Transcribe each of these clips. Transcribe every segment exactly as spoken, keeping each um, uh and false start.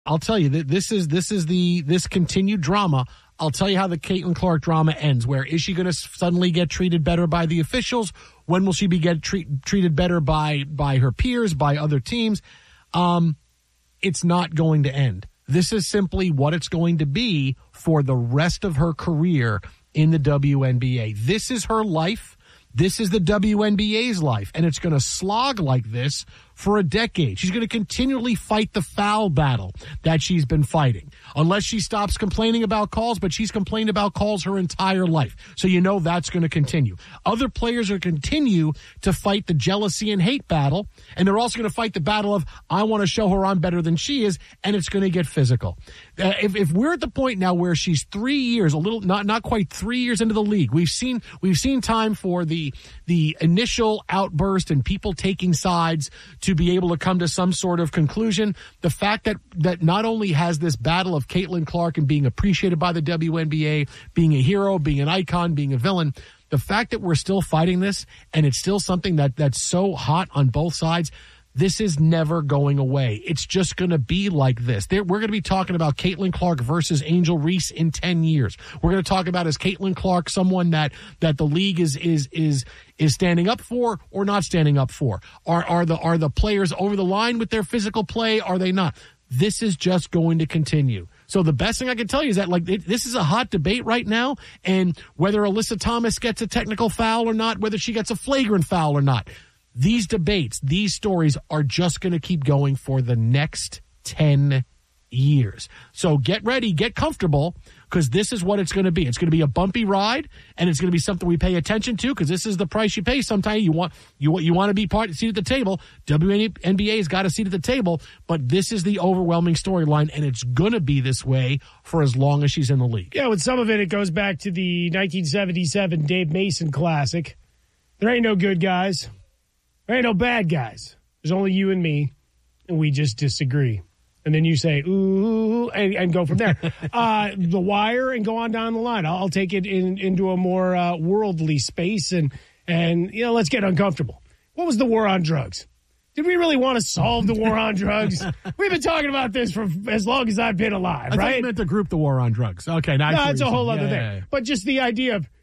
I'll tell you that this is this is the this continued drama. I'll tell you how the Caitlin Clark drama ends. Where is she going to suddenly get treated better by the officials? When will she be get treat, treated better by by her peers, by other teams? Um, it's not going to end. This is simply what it's going to be for the rest of her career in the W N B A. This is her life. This is the W N B A's life, and it's going to slog like this for a decade. She's going to continually fight the foul battle that she's been fighting, unless she stops complaining about calls, but she's complained about calls her entire life. So you know that's going to continue. Other players are going to continue to fight the jealousy and hate battle, and they're also going to fight the battle of, I want to show her I'm better than she is, and it's going to get physical. Uh, if, if we're at the point now where she's three years, a little, not not quite three years into the league, we've seen we've seen time for the the initial outburst and people taking sides to be able to come to some sort of conclusion. The fact that that not only has this battle of Caitlin Clark and being appreciated by the W N B A, being a hero, being an icon, being a villain, the fact that we're still fighting this and it's still something that that's so hot on both sides, this is never going away. It's just going to be like this. There, we're going to be talking about Caitlin Clark versus Angel Reese in ten years. We're going to talk about, is Caitlin Clark someone that that the league is is is is standing up for or not standing up for? Are are the are the players over the line with their physical play? Are they not? This is just going to continue. So the best thing I can tell you is that, like, it, this is a hot debate right now, and whether Alyssa Thomas gets a technical foul or not, whether she gets a flagrant foul or not, these debates, these stories are just going to keep going for the next ten years. So get ready, get comfortable, because this is what it's going to be. It's going to be a bumpy ride, and it's going to be something we pay attention to, because this is the price you pay. Sometimes you want you you want to be part seat at the table. W N B A's got a seat at the table, but this is the overwhelming storyline, and it's going to be this way for as long as she's in the league. Yeah, with some of it, it goes back to the nineteen seventy-seven Dave Mason Classic. There ain't no good guys. There ain't no bad guys. There's only you and me, and we just disagree. And then you say, ooh, and, and go from there. uh, the Wire, and go on down the line. I'll, I'll take it in, into a more uh, worldly space, and, and you know, let's get uncomfortable. What was the war on drugs? Did we really want to solve the war on drugs? We've been talking about this for as long as I've been alive, I right? thought you meant to group the war on drugs. Okay. No, that's a whole yeah, other yeah, thing. Yeah, yeah. But just the idea of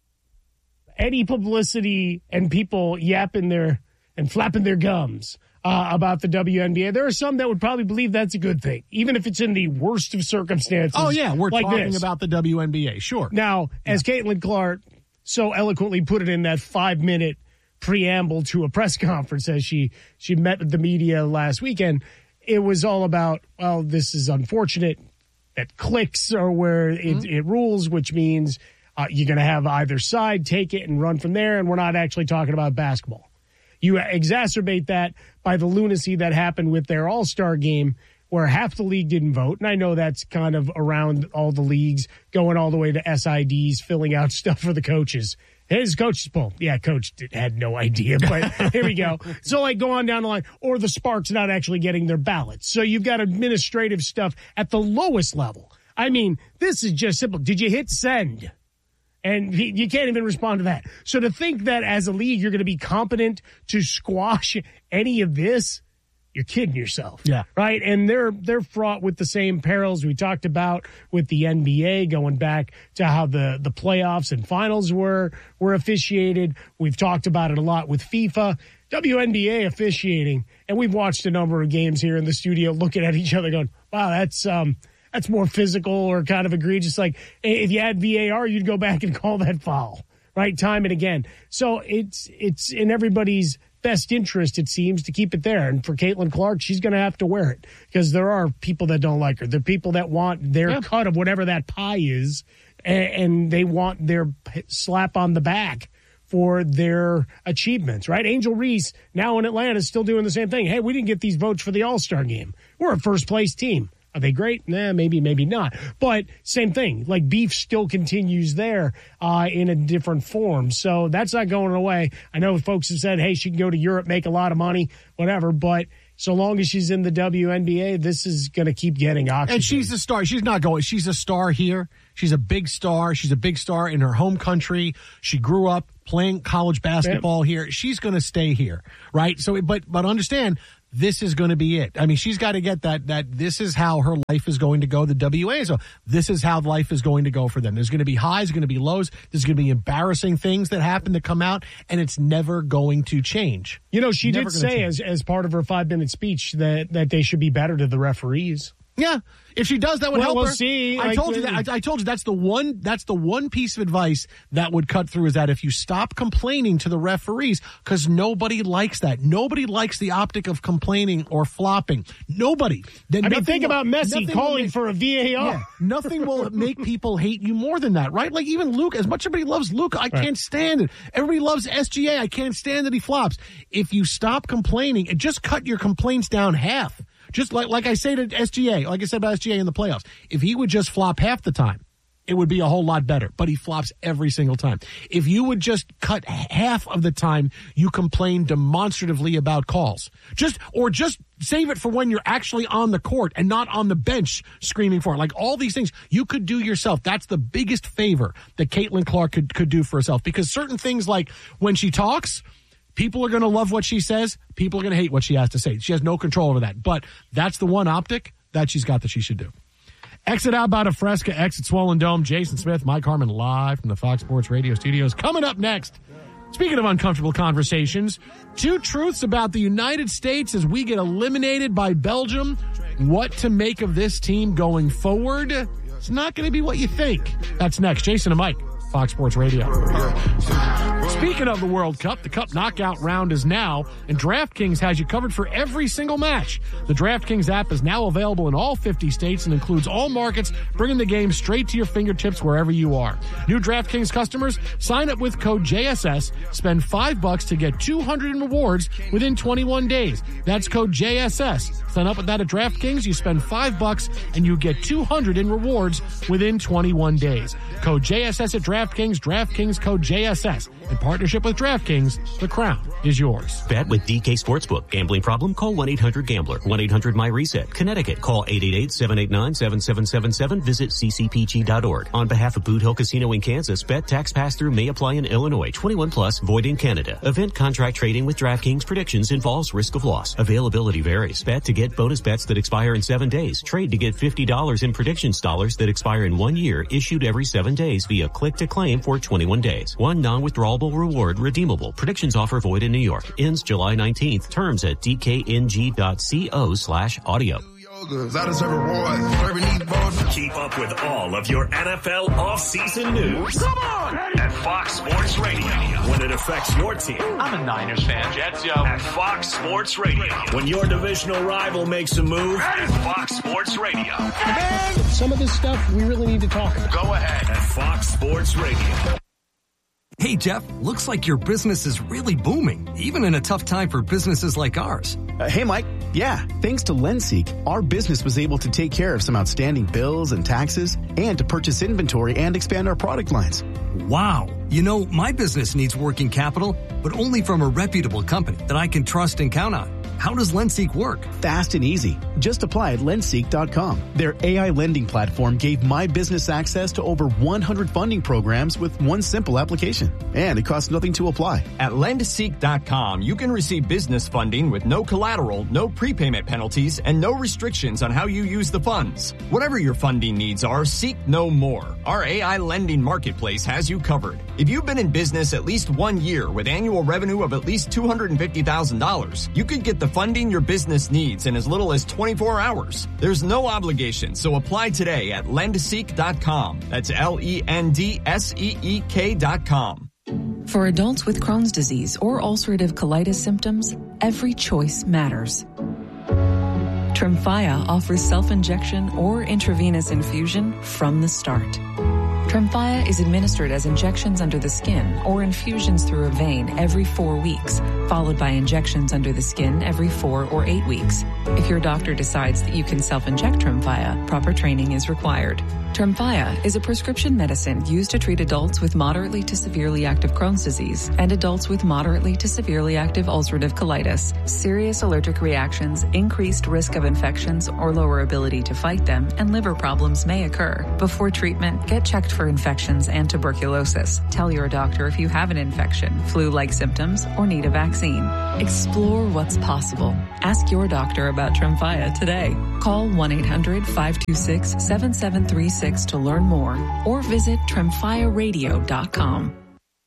any publicity and people yapping their and flapping their gums uh, about the W N B A. There are some that would probably believe that's a good thing, even if it's in the worst of circumstances. Oh, yeah, we're like talking this. about the W N B A, sure. Now, yeah. as Caitlin Clark so eloquently put it in that five-minute preamble to a press conference as she, she met with the media last weekend, it was all about, well, this is unfortunate that clicks are where it, mm-hmm. it rules, which means uh, you're going to have either side take it and run from there, and we're not actually talking about basketball. You exacerbate that by the lunacy that happened with their All-Star game, where half the league didn't vote. And I know that's kind of around all the leagues, going all the way to S I Ds, filling out stuff for the coaches. His coach's poll. Yeah, coach had no idea, but here we go. So, like, go on down the line. Or the Sparks not actually getting their ballots. So you've got administrative stuff at the lowest level. I mean, this is just simple. Did you hit send? And you can't even respond to that. So to think that as a league you're going to be competent to squash any of this, you're kidding yourself. Yeah. Right? And they're they're fraught with the same perils we talked about with the N B A, going back to how the, the playoffs and finals were were officiated. We've talked about it a lot with FIFA. W N B A officiating, and we've watched a number of games here in the studio looking at each other going, wow, that's um That's more physical or kind of egregious. Like, if you had V A R, you'd go back and call that foul, right? Time and again. So it's it's in everybody's best interest, it seems, to keep it there. And for Caitlin Clark, she's going to have to wear it, because there are people that don't like her. There are people that want their yeah. cut of whatever that pie is, and, and they want their slap on the back for their achievements, right? Angel Reese, now in Atlanta, is still doing the same thing. Hey, we didn't get these votes for the All-Star game. We're a first-place team. Are they great? Nah, maybe, maybe not. But same thing. Like, beef still continues there uh, in a different form. So that's not going away. I know folks have said, hey, she can go to Europe, make a lot of money, whatever. But so long as she's in the W N B A, this is going to keep getting oxygen. And she's a star. She's not going. She's a star here. She's a big star. She's a big star in her home country. She grew up playing college basketball yep. here. She's going to stay here, right? So, but but understand, this is going to be it. I mean, she's got to get that, that this is how her life is going to go, the W A. So this is how life is going to go for them. There's going to be highs, going to be lows. There's going to be embarrassing things that happen to come out, and it's never going to change. You know, she Never did say as, as part of her five-minute speech that, that they should be better to the referees. Yeah, if she does, that would well, help we'll her. See. I like, told you that. I, I told you that's the one. That's the one piece of advice that would cut through is that if you stop complaining to the referees, because nobody likes that. Nobody likes the optic of complaining or flopping. Nobody. Then I mean, think will, about Messi calling make, for a V A R. Yeah, nothing will make people hate you more than that, right? Like even Luke. As much as everybody loves Luke, I right. can't stand it. Everybody loves S G A. I can't stand that he flops. If you stop complaining and just cut your complaints down half. Just like like I say to S G A, like I said about S G A in the playoffs, if he would just flop half the time, it would be a whole lot better. But he flops every single time. If you would just cut half of the time you complain demonstratively about calls, just or just save it for when you're actually on the court and not on the bench screaming for it. Like all these things you could do yourself. That's the biggest favor that Caitlin Clark could, could do for herself. Because certain things like when she talks, people are going to love what she says. People are going to hate what she has to say. She has no control over that. But that's the one optic that she's got that she should do. Exit Outbound of Fresca, exit Swollen Dome. Jason Smith, Mike Harmon live from the Fox Sports Radio studios. Coming up next, speaking of uncomfortable conversations, two truths about the United States as we get eliminated by Belgium. What to make of this team going forward. It's not going to be what you think. That's next. Jason and Mike. Fox Sports Radio. Speaking of the World Cup, the Cup knockout round is now, and DraftKings has you covered for every single match. The DraftKings app is now available in all fifty states and includes all markets, bringing the game straight to your fingertips wherever you are. New DraftKings customers, sign up with code J S S, spend five bucks to get two hundred in rewards within twenty-one days. That's code J S S. Sign up with that at DraftKings, you spend five bucks and you get two hundred in rewards within twenty-one days. Code J S S at DraftKings. DraftKings, DraftKings code J S S. In partnership with DraftKings, the crown is yours. Bet with D K Sportsbook. Gambling problem? Call one eight hundred gambler. one eight hundred my reset. Connecticut. Call eight eight eight, seven eight nine, seven seven seven seven. Visit c c p g dot org. On behalf of Boot Hill Casino in Kansas, bet tax pass-through may apply in Illinois. twenty-one plus, void in Canada. Event contract trading with DraftKings predictions involves risk of loss. Availability varies. Bet to get bonus bets that expire in seven days. Trade to get fifty dollars in predictions dollars that expire in one year, issued every seven days via click to claim for twenty-one days. One non-withdrawable reward redeemable. Predictions offer void in New York. Ends July nineteenth. Terms at d k n g dot co slash audio. Keep up with all of your N F L off-season news. Come on! At Fox Sports Radio. When it affects your team. I'm a Niners fan. Jets, yo. At Fox Sports Radio. When your divisional rival makes a move. At Fox Sports Radio. Man, some of this stuff we really need to talk about. Go ahead. At Fox Sports Radio. Hey, Jeff, looks like your business is really booming, even in a tough time for businesses like ours. Uh, hey, Mike. Yeah, thanks to LendSeek, our business was able to take care of some outstanding bills and taxes and to purchase inventory and expand our product lines. Wow. You know, my business needs working capital, but only from a reputable company that I can trust and count on. How does LendSeek work? Fast and easy. Just apply at lendseek dot com. Their A I lending platform gave my business access to over one hundred funding programs with one simple application. And it costs nothing to apply. At lendseek dot com, you can receive business funding with no collateral, no prepayment penalties, and no restrictions on how you use the funds. Whatever your funding needs are, seek no more. Our A I lending marketplace has you covered. If you've been in business at least one year with annual revenue of at least two hundred fifty thousand dollars, you could get the funding your business needs in as little as twenty-four hours. There's no obligation, so apply today at lendseek dot com. That's L E N D S E E K dot com. For adults with Crohn's disease or ulcerative colitis symptoms, every choice matters. Tremfya offers self-injection or intravenous infusion from the start. Tremfya is administered as injections under the skin or infusions through a vein every four weeks, followed by injections under the skin every four or eight weeks. If your doctor decides that you can self-inject Tremfya, proper training is required. Tremfya is a prescription medicine used to treat adults with moderately to severely active Crohn's disease and adults with moderately to severely active ulcerative colitis. Serious allergic reactions, increased risk of infections or lower ability to fight them, and liver problems may occur. Before treatment, get checked for infections and tuberculosis. Tell your doctor if you have an infection, flu-like symptoms, or need a vaccine. Explore what's possible. Ask your doctor about Tremfya today. Call one eight hundred five two six seven seven three six to learn more or visit tremfya radio dot com.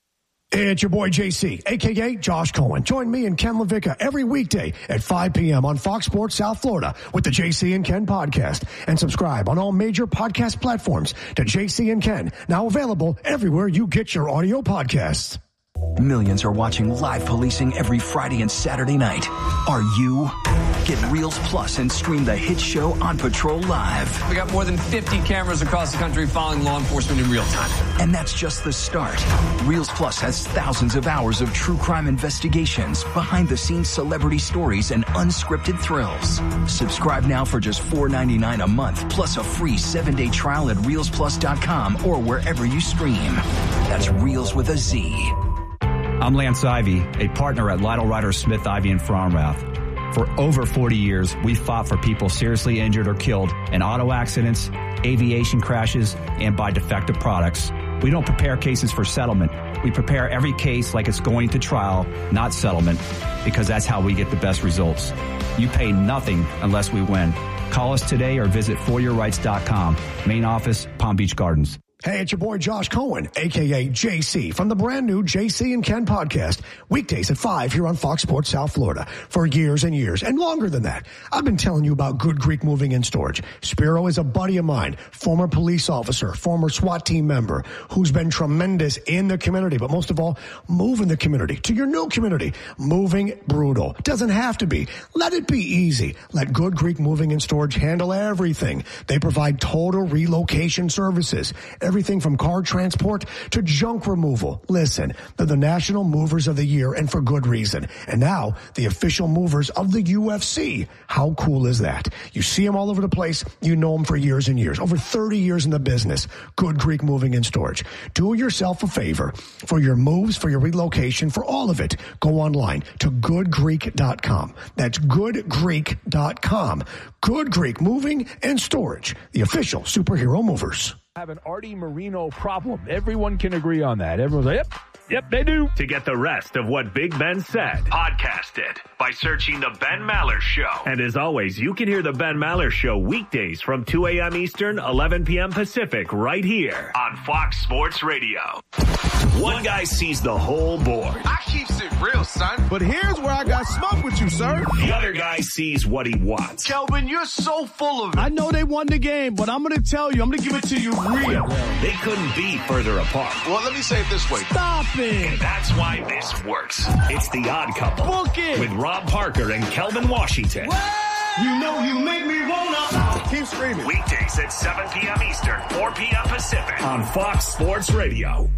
Hey, it's your boy J C, a k a. Josh Cohen. Join me and Ken LaVicka every weekday at five p.m. on Fox Sports South Florida with the J C and Ken podcast. And subscribe on all major podcast platforms to J C and Ken, now available everywhere you get your audio podcasts. Millions are watching live policing every Friday and Saturday night. Are you? Get Reels Plus and stream the hit show On Patrol live. We got more than fifty cameras across the country following law enforcement in real time. And that's just the start. Reels Plus has thousands of hours of true crime investigations, behind-the-scenes celebrity stories, and unscripted thrills. Subscribe now for just four ninety-nine a month, plus a free seven-day trial at reels plus dot com or wherever you stream. That's Reels with a Z. I'm Lance Ivy, a partner at Lytle Ryder Smith Ivy in Fromrath. For over forty years, we've fought for people seriously injured or killed in auto accidents, aviation crashes, and by defective products. We don't prepare cases for settlement. We prepare every case like it's going to trial, not settlement, because that's how we get the best results. You pay nothing unless we win. Call us today or visit for your rights dot com. Main office, Palm Beach Gardens. Hey, it's your boy Josh Cohen, a k a. J C, from the brand new J C and Ken podcast, weekdays at five here on Fox Sports South Florida. For years and years, and longer than that, I've been telling you about Good Greek Moving and Storage. Spiro is a buddy of mine, former police officer, former SWAT team member, who's been tremendous in the community, but most of all, moving the community to your new community. Moving brutal. Doesn't have to be. Let it be easy. Let Good Greek Moving and Storage handle everything. They provide total relocation services. Everything from car transport to junk removal. Listen, they're the National Movers of the Year, and for good reason. And now, the official movers of the U F C. How cool is that? You see them all over the place. You know them for years and years. Over thirty years in the business. Good Greek Moving and Storage. Do yourself a favor. For your moves, for your relocation, for all of it, go online to good greek dot com. That's good greek dot com. Good Greek Moving and Storage. The official superhero movers. Have an Artie Marino problem. Everyone can agree on that. Everyone's like, yep, yep, they do. To get the rest of what Big Ben said, podcast it by searching The Ben Maller Show. And as always, you can hear The Ben Maller Show weekdays from two a.m. Eastern, eleven p.m. Pacific, right here on Fox Sports Radio. One guy sees the whole board. I keeps it real, son. But here's where I got smoke with you, sir. The other guy sees what he wants. Kelvin, you're so full of it. I know they won the game, but I'm going to tell you, I'm going to give it to you real. They couldn't be further apart. Well, let me say it this way. Stop it. And that's why this works. It's The Odd Couple. Book it. With Rob Parker and Kelvin Washington. What? You know you make me wanna. Keep screaming. Weekdays at seven p.m. Eastern, four p.m. Pacific on Fox Sports Radio.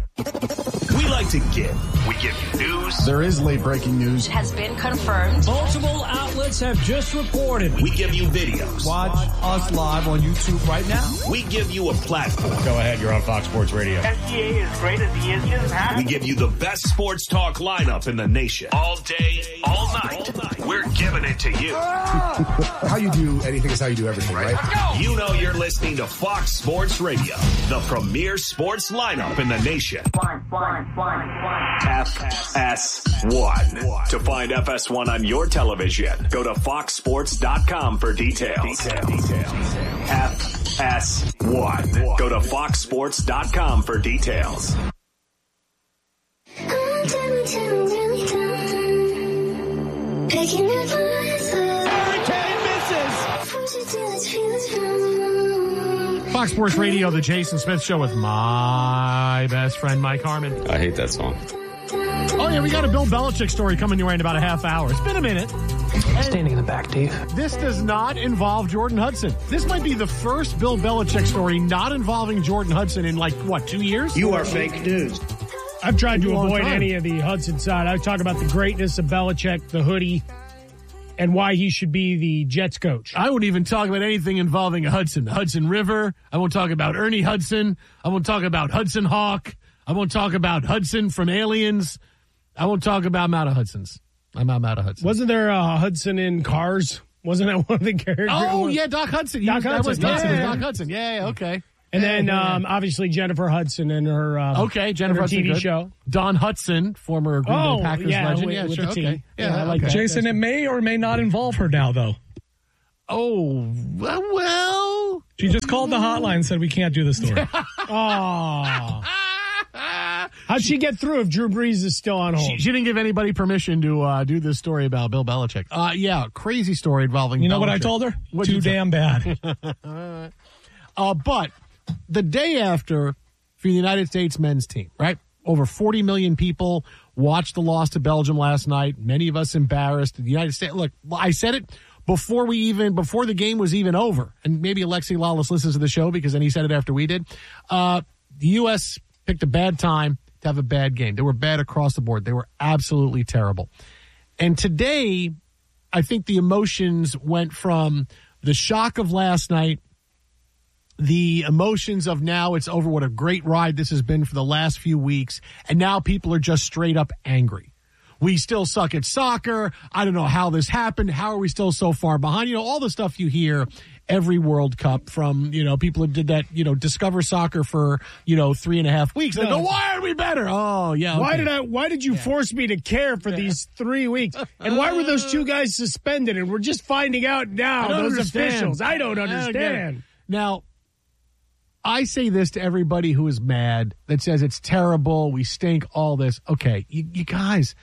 We like to give. We give you news. There is late breaking news. It has been confirmed. Multiple outlets have just reported. We give you videos. Watch us live on YouTube right now. We give you a platform. Go ahead, you're on Fox Sports Radio. S G A is great as he is just happy. We give you the best sports talk lineup in the nation. All day, all night. All night. We're giving it to you. How you do anything is how you do everything, right? You know you're listening to Fox Sports Radio, the premier sports lineup in the nation. One, one, one, one. F S one. To find F S one on your television, go to fox sports dot com for details. Detail. Detail. F S one. Go to fox sports dot com for details. Fox Sports Radio, the Jason Smith Show with my best friend, Mike Harmon. I hate that song. Oh, yeah, we got a Bill Belichick story coming your way in about a half hour. It's been a minute. And standing in the back, Dave. This does not involve Jordan Hudson. This might be the first Bill Belichick story not involving Jordan Hudson in, like, what, two years? You are fake news. I've tried to avoid any of the Hudson side. I talk about the greatness of Belichick, the hoodie, and why he should be the Jets coach. I won't even talk about anything involving Hudson. The Hudson River. I won't talk about Ernie Hudson. I won't talk about Hudson Hawk. I won't talk about Hudson from Aliens. I won't talk about I'm out of Hudson's. I'm, I'm out of Hudson. Wasn't there a Hudson in Cars? Wasn't that one of the characters? Oh, yeah, Doc Hudson. Doc That Hudson. was Doc, yeah. Doc Hudson. Yeah, yeah, okay. And yeah, then, yeah. um, obviously, Jennifer Hudson and her, um, okay, Jennifer her Hudson, T V good. show. Don Hudson, former Green Oh, Bay Packers yeah, legend. with- yeah, with sure. the T. Okay. Yeah, Yeah, I like okay. that. Jason, it may or may not involve her now, though. Oh, well. She just called the hotline and said we can't do the story. Oh. How'd she get through if Drew Brees is still on hold? She, she didn't give anybody permission to uh, do this story about Bill Belichick. Uh, yeah, crazy story involving You know Belichick. what I told her? What'd Too you tell- damn bad. uh, but the day after for the United States men's team, right? Over forty million people watched the loss to Belgium last night. Many of us embarrassed. The United States, look, I said it before we even, before the game was even over. And maybe Alexi Lawless listens to the show because then he said it after we did. Uh, the U S picked a bad time to have a bad game. They were bad across the board. They were absolutely terrible. And today, I think the emotions went from the shock of last night, the emotions of now it's over, what a great ride this has been for the last few weeks, and now people are just straight up angry. We still suck at soccer. I don't know how this happened. How are we still so far behind? You know, all the stuff you hear every World Cup from, you know, people who did that, you know, discover soccer for, you know, three and a half weeks. They go, why are we better? Oh, yeah. Why okay. did I? Why did you yeah. force me to care for yeah. these three weeks? And why were those two guys suspended? And we're just finding out now. Those understand. officials. I don't understand. I now, I say this to everybody who is mad that says it's terrible, we stink, all this. Okay, you, you guys,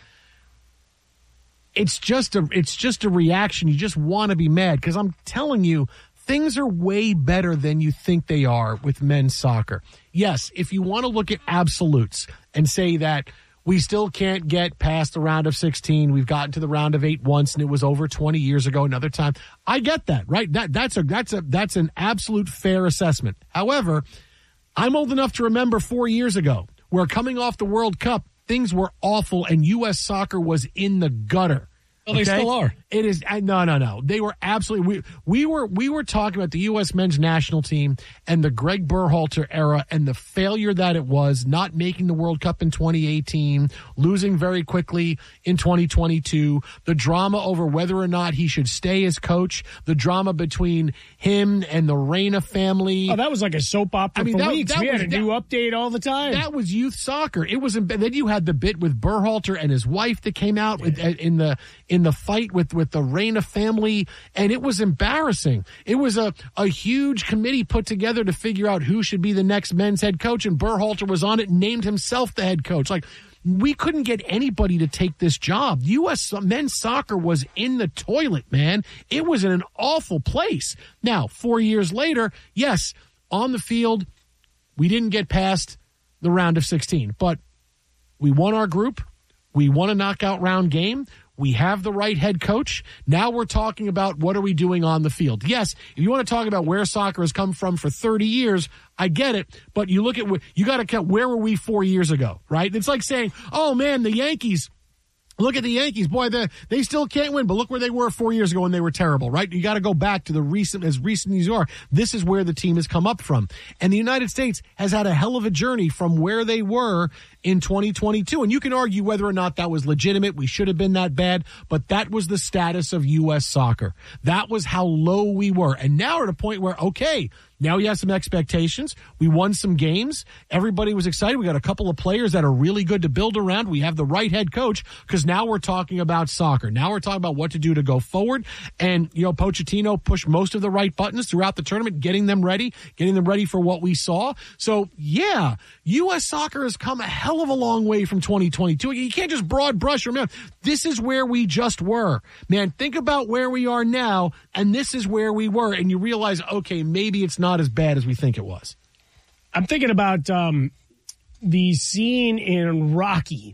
it's just a it's just a reaction. You just want to be mad because I'm telling you, things are way better than you think they are with men's soccer. Yes, if you want to look at absolutes and say that we still can't get past the round of sixteen. We've gotten to the round of eight once, and it was over twenty years ago. Another time, I get that, right? That that's a that's a that's an absolute fair assessment. However, I'm old enough to remember four years ago, where coming off the World Cup, things were awful, and U S soccer was in the gutter. Well, they okay? still are. It is no, no, no. They were absolutely. We we were we were talking about the U S men's national team and the Greg Berhalter era and the failure that it was, not making the World Cup in twenty eighteen, losing very quickly in twenty twenty-two. The drama over whether or not he should stay as coach. The drama between him and the Reina family. Oh, that was like a soap opera I mean, for that, weeks. That we was, had a that, new update all the time. That was youth soccer. It was. Then you had the bit with Berhalter and his wife that came out yeah. in the in the fight with. with the Reina family, and it was embarrassing. It was a, a huge committee put together to figure out who should be the next men's head coach, and Berhalter was on it and named himself the head coach. Like, we couldn't get anybody to take this job. U S men's soccer was in the toilet, man. It was in an awful place. Now, four years later, yes, on the field, we didn't get past the round of sixteen, but we won our group. We won a knockout round game. We have the right head coach. Now we're talking about what are we doing on the field. Yes, if you want to talk about where soccer has come from for thirty years, I get it. But you look at, you got to count, where were we four years ago, right? It's like saying, oh man, the Yankees, look at the Yankees. Boy, the, they still can't win, but look where they were four years ago when they were terrible, right? You got to go back to the recent, as recent as you are. This is where the team has come up from. And the United States has had a hell of a journey from where they were in twenty twenty-two. And you can argue whether or not that was legitimate. We should have been that bad, but that was the status of U S soccer. That was how low we were. And now we're at a point where, okay, now we have some expectations. We won some games. Everybody was excited. We got a couple of players that are really good to build around. We have the right head coach because now we're talking about soccer. Now we're talking about what to do to go forward. And, you know, Pochettino pushed most of the right buttons throughout the tournament, getting them ready, getting them ready for what we saw. So, yeah, U S soccer has come a hell of a long way from twenty twenty-two. You can't just broad brush. Remember, this is where we just were. Man, think about where we are now, and this is where we were. And you realize, okay, maybe it's not as bad as we think it was. I'm thinking about um, the scene in Rocky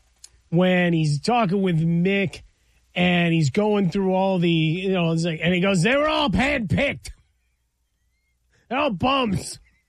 when he's talking with Mick and he's going through all the, you know, it's like, and he goes, they were all handpicked. They're all bums.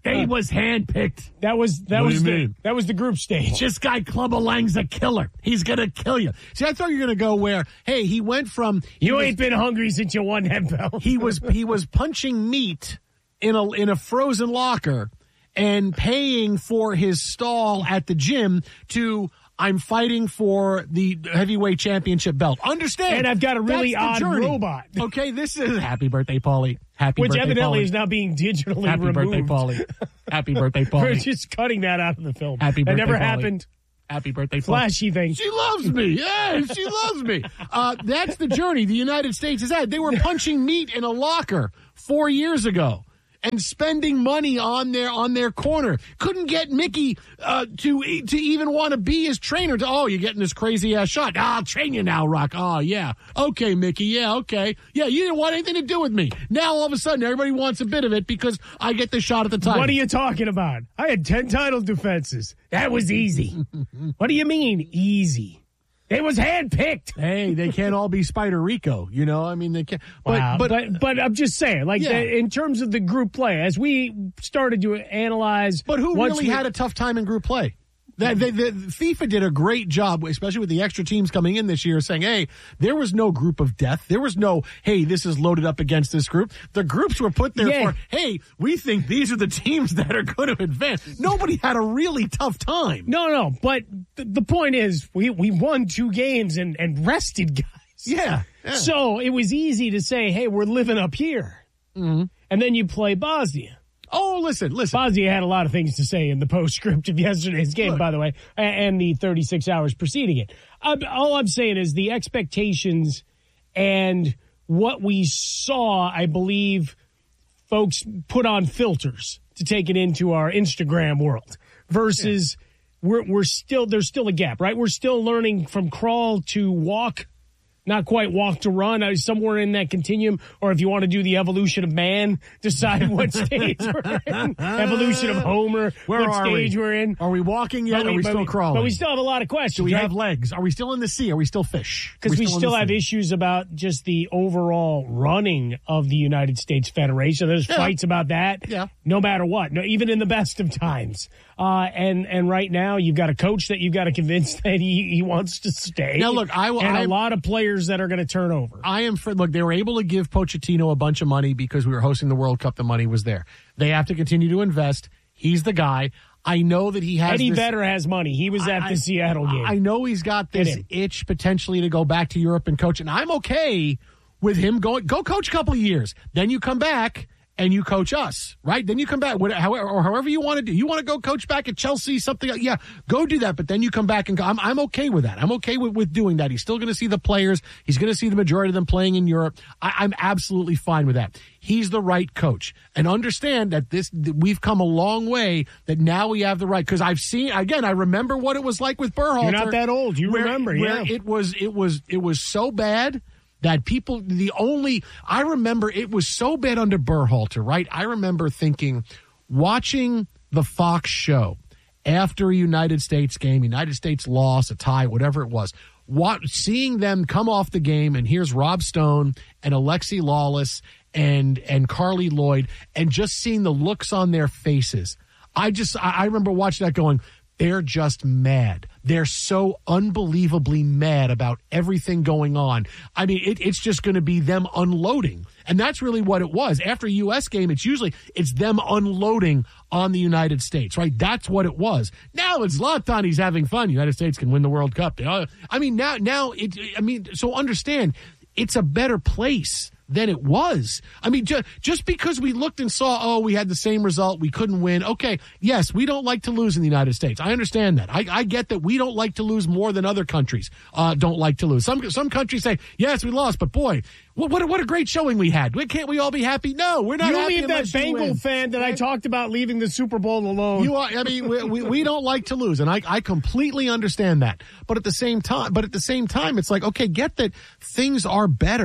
He was handpicked. That was that What do was you the, mean? that was the group stage. This guy Clubber Lang's a killer. He's gonna kill you. See, I thought you were gonna go where, hey, he went from You he ain't was, been hungry since you won that belt. he was he was punching meat in a in a frozen locker and paying for his stall at the gym to I'm fighting for the heavyweight championship belt. Understand? And I've got a really That's the odd journey. robot. Okay, this is happy birthday, Paulie. Happy Which birthday, evidently Paulie. is now being digitally Happy removed. birthday, Paulie. Happy birthday, Paulie. We're just cutting that out of the film. Happy that birthday, never Paulie. happened. Happy birthday, Paulie. Flashy thing. She loves me. Yeah, she loves me. Uh, that's the journey the United States has had. They were punching meat in a locker four years ago and spending money on their on their corner. Couldn't get Mickey uh, to to even want to be his trainer. To, oh, you're getting this crazy ass shot. Ah, I'll train you now, Rock. Oh, yeah. Okay, Mickey. Yeah, okay. Yeah, you didn't want anything to do with me. Now all of a sudden everybody wants a bit of it because I get the shot at the time. What are you talking about? I had ten title defenses. That was easy. What do you mean easy? It was handpicked. Hey, they can't all be Spider Rico, you know. I mean, they can't. But Wow, but, but but I'm just saying, like Yeah. the, in terms of the group play, as we started to analyze, But who once really we- had a tough time in group play? That they, the, FIFA did a great job, especially with the extra teams coming in this year, saying, hey, there was no group of death. There was no, hey, this is loaded up against this group. The groups were put there Yeah. for, hey, we think these are the teams that are going to advance. Nobody had a really tough time. No, no, but th- the point is, we we won two games and and rested guys. Yeah. yeah. So it was easy to say, hey, we're living up here, Mhm. and then you play Bosnia. Oh, listen, listen. Bosnia had a lot of things to say in the postscript of yesterday's game, Look. by the way, a- and the thirty-six hours preceding it. Um, all I'm saying is the expectations and what we saw, I believe, folks put on filters to take it into our Instagram world versus we're we're still there's still a gap, right? We're still learning from crawl to walk. Not quite walk to run, uh, somewhere in that continuum. Or if you want to do the evolution of man, decide what stage we're in. Evolution of Homer, Where what are stage we? are in. Are we walking yet? But Or are we but still crawling? But we still have a lot of questions. Do we right? have legs? Are we still in the sea? Are we still fish? Because we in still the have sea? issues about just the overall running of the United States Federation. There's Yeah. fights about that. Yeah. No matter what. No, even in the best of times. Uh, and and right now you've got a coach that you've got to convince that he, he wants to stay. Now, look, I will- and I- a lot of players that are going to turn over. I am for look. They were able to give Pochettino a bunch of money because we were hosting the World Cup. The money was there. They have to continue to invest. He's the guy. I know that he has. Eddie this, Vedder has money. He was at I- the Seattle game. I know he's got Hit this him. itch potentially to go back to Europe and coach, and I'm okay with him going. Go coach a couple of years, then you come back and you coach us, right? Then you come back, whatever, however, or however you want to do. You want to go coach back at Chelsea, something, yeah, go do that. But then you come back and go, I'm, I'm okay with that. I'm okay with, with doing that. He's still going to see the players. He's going to see the majority of them playing in Europe. I, I'm absolutely fine with that. He's the right coach, and understand that this that we've come a long way. That now we have the right, because I've seen again. I remember what it was like with Berhalter. You're not that old. You where- remember, where yeah. It was it was it was so bad that people, the only, I remember it was so bad under Berhalter, right? I remember thinking, watching the Fox show after a United States game, United States loss, a tie, whatever it was, what, seeing them come off the game, and here's Rob Stone and Alexi Lawless and, and Carly Lloyd, and just seeing the looks on their faces. I just, I, I remember watching that going, they're just mad. They're so unbelievably mad about everything going on. I mean, it, it's just going to be them unloading. And that's really what it was. After a U S game, it's usually, it's them unloading on the United States, right? That's what it was. Now it's Zlatan. He's having fun. United States can win the World Cup. I mean, now, now it, I mean, so understand, it's a better place than it was. I mean, just, just because we looked and saw, oh, we had the same result, we couldn't win. Okay, yes, we don't like to lose in the United States. I understand that. I, I get that we don't like to lose more than other countries uh, don't like to lose. Some some countries say, yes, we lost, but boy, what what a, what a great showing we had. Can't we all be happy? No, we're not You happy leave that unless you Bengal win. fan that I talked about leaving the Super Bowl alone. You are. I mean, we, we we don't like to lose, and I I completely understand that. But at the same time, but at the same time, it's like, okay, get that things are better.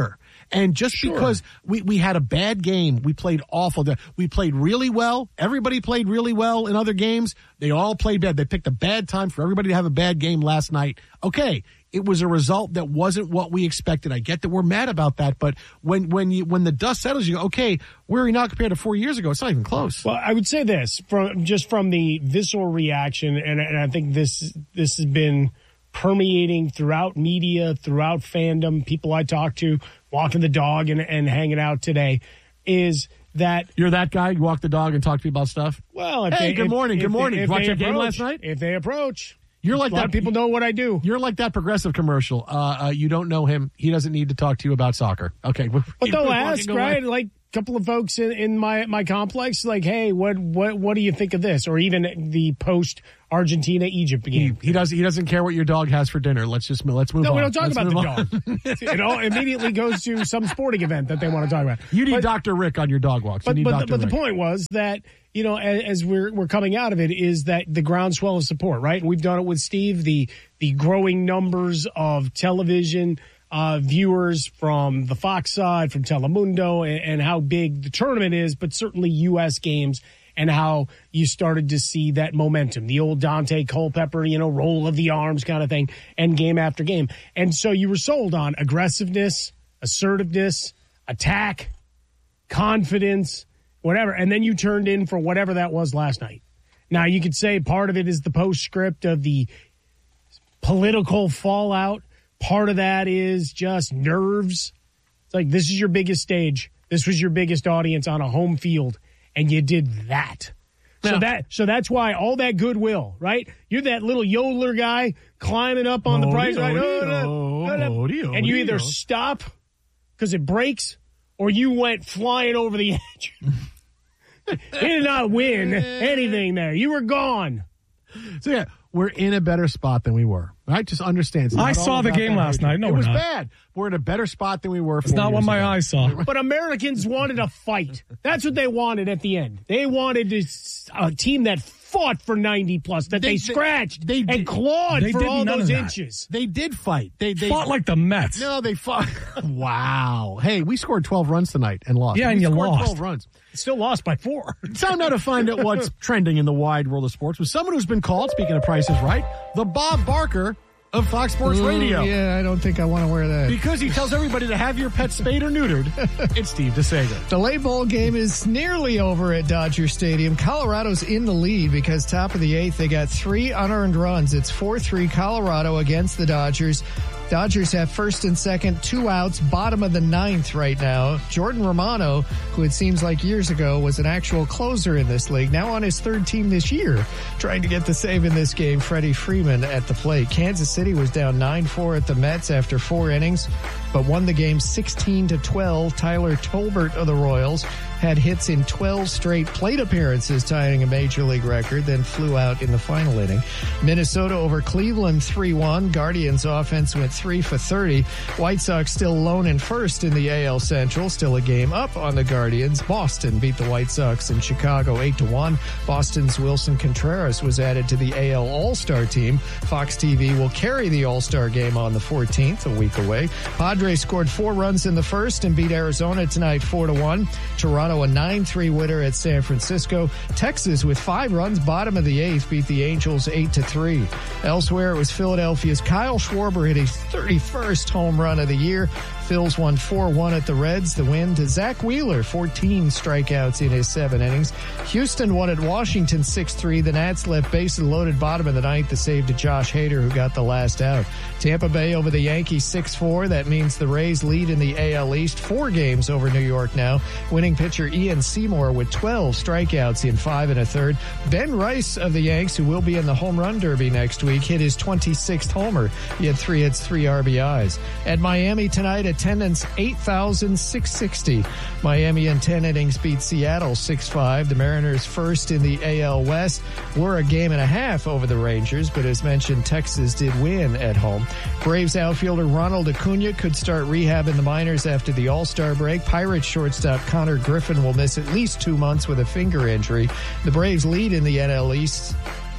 And just sure. because we, we had a bad game, we played awful. We played really well. Everybody played really well in other games. They all played bad. They picked a bad time for everybody to have a bad game last night. Okay. It was a result that wasn't what we expected. I get that we're mad about that, but when when you when the dust settles, you go, okay, where are we now compared to four years ago? It's not even close. Well, I would say this from just from the visceral reaction, and, and I think this this has been permeating throughout media, throughout fandom. People I talk to, walking the dog and, and hanging out today, is that you're that guy. You walk the dog and talk to people about stuff. Well, if hey, they, good if, morning, if, good morning. If, if Watch they your approach, game last night. If they approach. You're like a lot that. Of people know what I do. You're like that Progressive commercial. Uh, uh, you don't know him. He doesn't need to talk to you about soccer. Okay. But they'll ask, right? Like a couple of folks in, in my, my complex, like, hey, what, what, what do you think of this? Or even the post Argentina Egypt game. He, he does. He doesn't care what your dog has for dinner. Let's just let's move no, on. No, we don't talk let's about the dog. It all immediately goes to some sporting event that they want to talk about. You need but, Doctor Rick on your dog walks. You but need but, Doctor the, but Rick. the point was that, you know, as, as we're we're coming out of it, is that the groundswell of support, right? And we've done it with Steve. The the growing numbers of television uh, viewers from the Fox side, from Telemundo, and, and how big the tournament is, but certainly U S games. And how you started to see that momentum, the old Dante Culpepper, you know, roll of the arms kind of thing, and game after game. And so you were sold on aggressiveness, assertiveness, attack, confidence, whatever. And then you turned in for whatever that was last night. Now, you could say part of it is the postscript of the political fallout. Part of that is just nerves. It's like, this is your biggest stage. This was your biggest audience on a home field. And you did that. So now, that so that's why all that goodwill, right? You're that little yodeler guy climbing up on the price, right? And you either stop because it breaks, or you went flying over the edge. You did not win anything there. You were gone. So yeah, we're in a better spot than we were. Right? Just understand. I saw the game last night. No, it we're was not. bad. We're in a better spot than we were. It's not what my ago. eyes saw. But Americans wanted a fight. That's what they wanted at the end. They wanted a team that fought for ninety plus, that they, they scratched they, they and clawed they for all those that. inches. They did fight. They, they fought like the Mets. No, they fought. Wow. Hey, we scored twelve runs tonight and lost. Yeah, we and you scored lost. twelve runs. Still lost by four. Time now to find out what's trending in the wide world of sports with someone who's been called, speaking of Price is Right, the Bob Barker of Fox Sports Ooh, Radio. Yeah, I don't think I want to wear that. Because he tells everybody to have your pet spayed or neutered. It's Steve DeSega. The late ball game is nearly over at Dodger Stadium. Colorado's in the lead because top of the eighth, they got three unearned runs. It's four three Colorado against the Dodgers. Dodgers have first and second, two outs, bottom of the ninth right now. Jordan Romano, who it seems like years ago was an actual closer in this league, now on his third team this year, trying to get the save in this game. Freddie Freeman at the plate. Kansas City was down nine four at the Mets after four innings, but won the game sixteen to twelve. Tyler Tolbert of the Royals had hits in twelve straight plate appearances, tying a major league record, then flew out in the final inning. Minnesota over Cleveland three one. Guardians offense went three for thirty. White Sox still alone in first in the A L Central, still a game up on the Guardians. Boston beat the White Sox in Chicago eight to one. Boston's Wilson Contreras was added to the A L All-Star team. Fox T V will carry the All-Star game on the fourteenth, a week away. Padres scored four runs in the first and beat Arizona tonight four to one. Toronto a nine three winner at San Francisco. Texas with five runs, bottom of the eighth, beat the Angels eight to three. Elsewhere, it was Philadelphia's Kyle Schwarber hit his thirty-first home run of the year. Phils won four one at the Reds. The win to Zach Wheeler, fourteen strikeouts in his seven innings. Houston won at Washington six three. The Nats left bases loaded bottom of the ninth. The save to Josh Hader, who got the last out. Tampa Bay over the Yankees six four. That means the Rays lead in the A L East. Four games over New York now. Winning pitcher Ian Seymour with twelve strikeouts in five and a third. Ben Rice of the Yanks, who will be in the home run derby next week, hit his twenty-sixth homer. He had three hits, three R B Is. At Miami tonight, attendance eight thousand six hundred sixty. Miami in ten innings beat Seattle six five. The Mariners first in the A L West were a game and a half over the Rangers, but as mentioned, Texas did win at home. Braves outfielder Ronald Acuna could start rehab in the minors after the All-Star break. Pirates shortstop Connor Griffin will miss at least two months with a finger injury. The Braves lead in the N L East.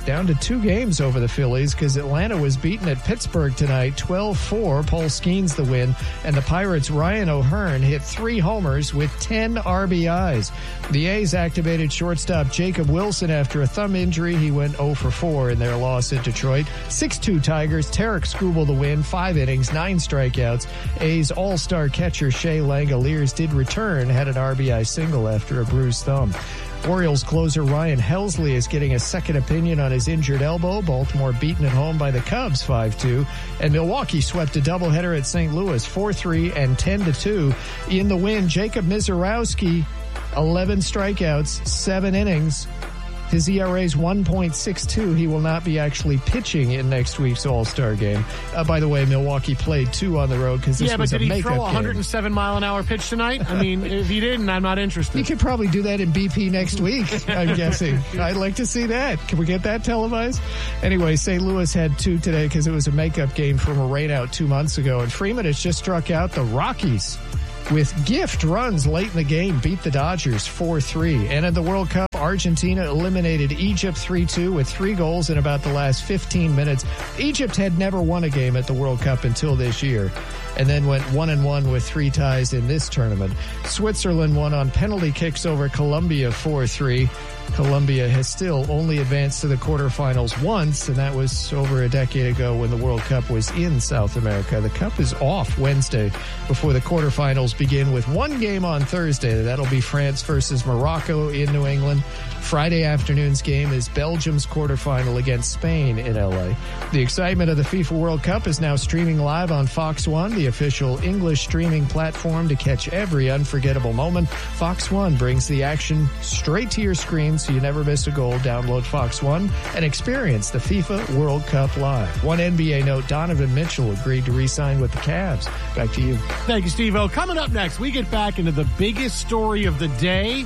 down to two games over the Phillies because Atlanta was beaten at Pittsburgh tonight, twelve four. Paul Skeens the win, and the Pirates' Ryan O'Hearn hit three homers with ten R B Is. The A's activated shortstop Jacob Wilson after a thumb injury. He went oh for four in their loss at Detroit. six two Tigers. Tarek Skubal the win, five innings, nine strikeouts. A's all-star catcher Shea Langoliers did return, had an R B I single after a bruised thumb. Orioles closer Ryan Helsley is getting a second opinion on his injured elbow. Baltimore beaten at home by the Cubs five two. And Milwaukee swept a doubleheader at Saint Louis four three and ten to two. In the win, Jacob Mizorowski, eleven strikeouts, seven innings. His E R A is one point six two. He will not be actually pitching in next week's All-Star game. Uh, by the way, Milwaukee played two on the road because this yeah, was a makeup game. makeup Yeah, but did he throw a one hundred seven game. mile an hour pitch tonight? I mean, if he didn't, I'm not interested. You could probably do that in B P next week, I'm guessing. I'd like to see that. Can we get that televised? Anyway, Saint Louis had two today because it was a makeup game from a rainout two months ago. And Freeman has just struck out the Rockies with gift runs late in the game, beat the Dodgers four three. And in the World Cup, Argentina eliminated Egypt three two with three goals in about the last fifteen minutes. Egypt had never won a game at the World Cup until this year, and then went one and one with three ties in this tournament. Switzerland won on penalty kicks over Colombia four three. Colombia has still only advanced to the quarterfinals once, and that was over a decade ago when the World Cup was in South America. The Cup is off Wednesday before the quarterfinals begin with one game on Thursday. That'll be France versus Morocco in New England. Friday afternoon's game is Belgium's quarterfinal against Spain in L A. The excitement of the FIFA World Cup is now streaming live on Fox One, the official English streaming platform to catch every unforgettable moment. Fox One brings the action straight to your screen so you never miss a goal. Download Fox One and experience the FIFA World Cup live. One N B A note, Donovan Mitchell agreed to re-sign with the Cavs. Back to you. Thank you, Steve-O. Coming up next, we get back into the biggest story of the day.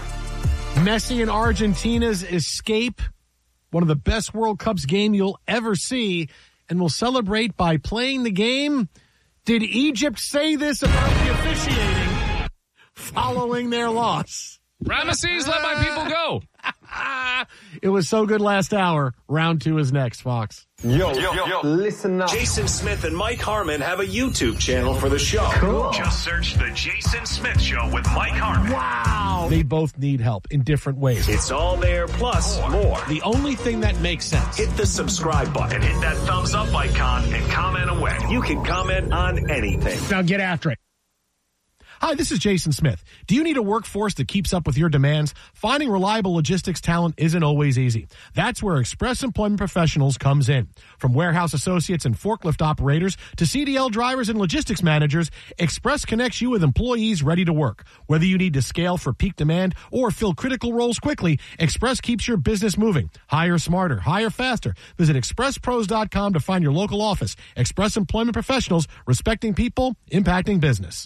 Messi and Argentina's escape, one of the best World Cups game you'll ever see, and we'll celebrate by playing the game. Did Egypt say this about the officiating following their loss? Ramesses, let my people go. It was so good last hour. Round two is next, Fox. Yo, yo, yo, listen up. Jason Smith and Mike Harmon have a YouTube channel for the show. Cool. Just search The Jason Smith Show with Mike Harmon. Wow. They both need help in different ways. It's all there, plus more. more. The only thing that makes sense. Hit the subscribe button, hit that thumbs up icon, and comment away. You can comment on anything. Now get after it. Hi, this is Jason Smith. Do you need a workforce that keeps up with your demands? Finding reliable logistics talent isn't always easy. That's where Express Employment Professionals comes in. From warehouse associates and forklift operators to C D L drivers and logistics managers, Express connects you with employees ready to work. Whether you need to scale for peak demand or fill critical roles quickly, Express keeps your business moving. Hire smarter, hire faster. Visit express pros dot com to find your local office. Express Employment Professionals, respecting people, impacting business.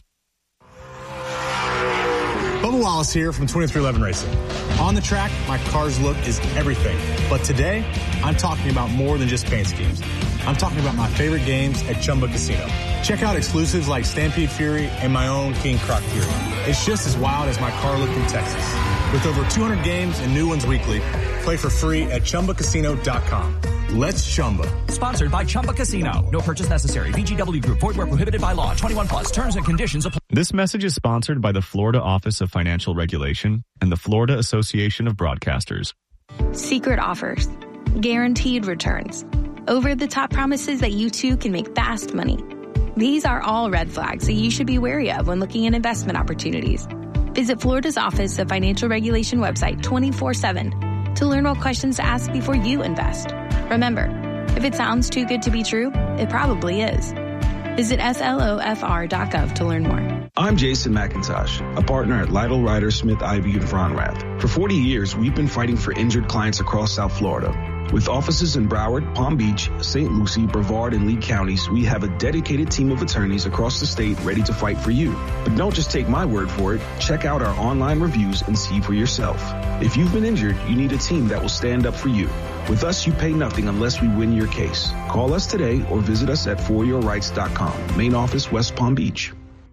Bubba Wallace here from twenty-three eleven Racing. On the track, my car's look is everything. But today, I'm talking about more than just paint schemes. I'm talking about my favorite games at Chumba Casino. Check out exclusives like Stampede Fury and my own King Croc Fury. It's just as wild as my car look in Texas. With over two hundred games and new ones weekly, play for free at chumba casino dot com. Let's Chumba. Sponsored by Chumba Casino. No purchase necessary. V G W Group. Void where prohibited by law. twenty-one plus. Terms and conditions apply. This message is sponsored by the Florida Office of Financial Regulation and the Florida Association of Broadcasters. Secret offers. Guaranteed returns. Over-the-top promises that you too can make fast money. These are all red flags that you should be wary of when looking at investment opportunities. Visit Florida's Office of Financial Regulation website twenty-four seven to learn what questions to ask before you invest. Remember, if it sounds too good to be true, it probably is. Visit S L O F R dot gov to learn more. I'm Jason McIntosh, a partner at Lytle Ryder Smith Ivy and Fronrath. For forty years, we've been fighting for injured clients across South Florida. With offices in Broward, Palm Beach, Saint Lucie, Brevard, and Lee counties, we have a dedicated team of attorneys across the state ready to fight for you. But don't just take my word for it. Check out our online reviews and see for yourself. If you've been injured, you need a team that will stand up for you. With us, you pay nothing unless we win your case. Call us today or visit us at for your rights dot com. Main office, West Palm Beach.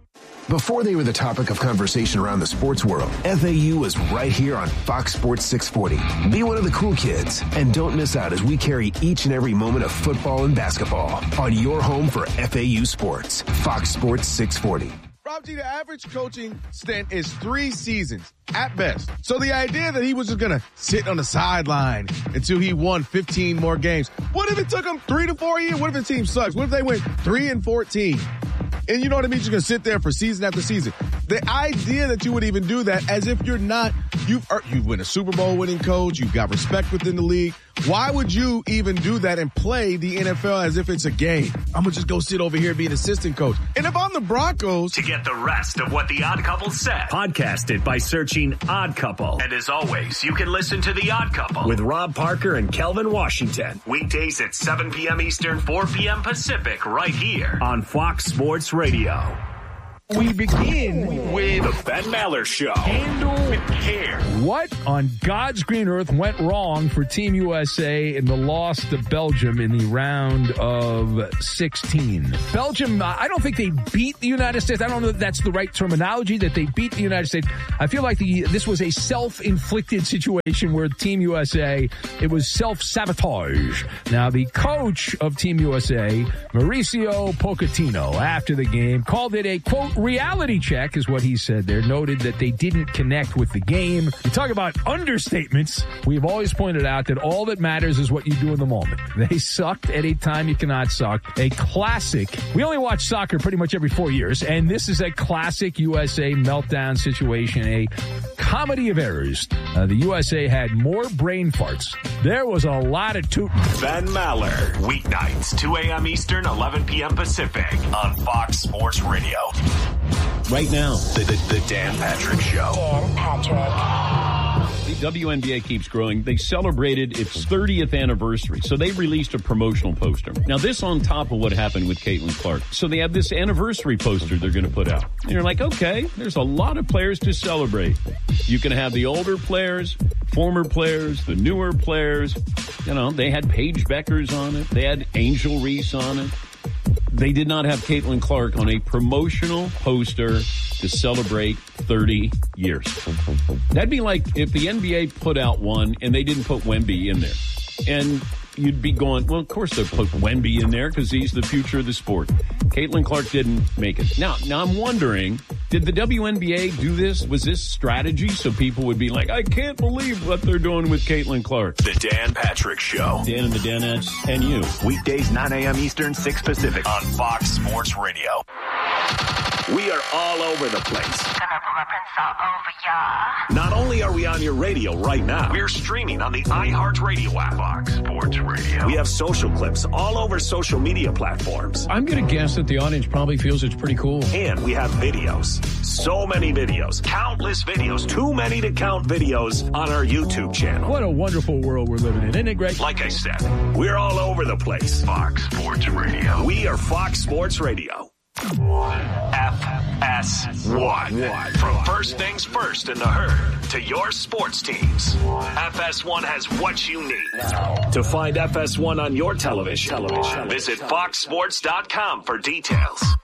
Before they were the topic of conversation around the sports world, F A U was right here on Fox Sports six forty. Be one of the cool kids, and don't miss out as we carry each and every moment of football and basketball on your home for F A U sports. Fox Sports six forty. Rob G, the average coaching stint is three seasons at best. So the idea that he was just going to sit on the sideline until he won fifteen more games. What if it took him three to four years? What if the team sucks? What if they went three and fourteen? And you know what I mean? You're going to sit there for season after season. The idea that you would even do that as if you're not, you've, you've been a Super Bowl winning coach, you've got respect within the league. Why would you even do that and play the N F L as if it's a game? I'm going to just go sit over here and be an assistant coach. And if I'm the Broncos. To get the rest of what The Odd Couple said, podcast it by searching Odd Couple. And as always, you can listen to The Odd Couple with Rob Parker and Kelvin Washington. Weekdays at seven p.m. Eastern, four p.m. Pacific, right here on Fox Sports Radio. We begin with the Ben Maller Show. Handle with care. What on God's green earth went wrong for Team U S A in the loss to Belgium in the round of sixteen? Belgium, uh, I don't think they beat the United States. I don't know if that's the right terminology, that they beat the United States. I feel like the, this was a self-inflicted situation where Team U S A, it was self-sabotage. Now, the coach of Team U S A, Mauricio Pochettino, after the game, called it a, quote, reality check is what he said there, noted that they didn't connect with the game. You talk about understatements. We've always pointed out that all that matters is what you do in the moment. They sucked at a time you cannot suck. A classic. We only watch soccer pretty much every four years, and this is a classic U S A meltdown situation, a comedy of errors. Uh, the U S A had more brain farts. There was a lot of tooting. Ben Maller, weeknights, two a.m. Eastern, eleven p.m. Pacific on Fox Sports Radio. Right now, the, the, the Dan Patrick Show. Dan Patrick. The W N B A keeps growing. They celebrated its thirtieth anniversary, so they released a promotional poster. Now, this on top of what happened with Caitlin Clark. So they have this anniversary poster they're going to put out. And you're like, okay, there's a lot of players to celebrate. You can have the older players, former players, the newer players. You know, they had Paige Beckers on it. They had Angel Reese on it. They did not have Caitlin Clark on a promotional poster to celebrate thirty years. That'd be like if the N B A put out one and they didn't put Wemby in there. And you'd be going, well, of course they'll put Wemby in there because he's the future of the sport. Caitlin Clark didn't make it. Now, now I'm wondering, did the W N B A do this? Was this strategy so people would be like, I can't believe what they're doing with Caitlin Clark? The Dan Patrick Show. Dan and the Danettes and you. Weekdays, nine a.m. Eastern, six Pacific on Fox Sports Radio. We are all over the place. Not only are we on your radio right now, we're streaming on the iHeartRadio app. Fox Sports Radio. We have social clips all over social media platforms. I'm going to guess that the audience probably feels it's pretty cool. And we have videos. So many videos. Countless videos. Too many to count videos on our YouTube channel. What a wonderful world we're living in, isn't it, Greg? Like I said, we're all over the place. Fox Sports Radio. We are Fox Sports Radio. F S one. From first things first in the herd to your sports teams, F S one has what you need. To find F S one on your television, television. Visit fox sports dot com for details.